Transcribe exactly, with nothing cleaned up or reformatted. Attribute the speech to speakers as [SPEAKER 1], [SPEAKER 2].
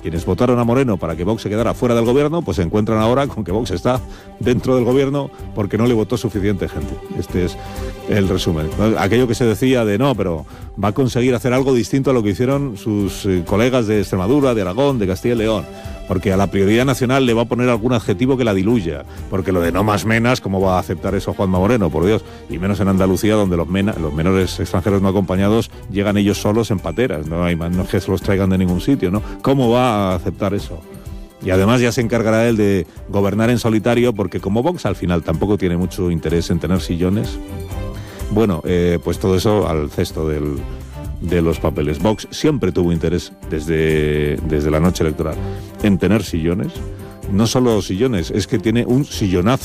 [SPEAKER 1] quienes votaron a Moreno para que Vox se quedara fuera del gobierno, pues se encuentran ahora con que Vox está dentro del gobierno porque no le votó suficiente gente. Este es el resumen. Aquello que se decía de no, pero va a conseguir hacer algo distinto a lo que hicieron sus eh, colegas de Extremadura, de Aragón, de Castilla y León, porque a la prioridad nacional le va a poner algún adjetivo que la diluya, porque lo de no más menas, ¿cómo va a aceptar eso Juanma Moreno? Por Dios, y menos en Andalucía, donde los, mena, los menores extranjeros no acompañados llegan ellos solos en pateras, no hay no es que se los traigan de ningún sitio, ¿no? ¿Cómo va a aceptar eso? Y además ya se encargará él de gobernar en solitario, porque como Vox al final tampoco tiene mucho interés en tener sillones, bueno, eh, pues todo eso al cesto del, de los papeles. Vox siempre tuvo interés desde, desde la noche electoral en tener sillones, no solo sillones, es que tiene un sillonazo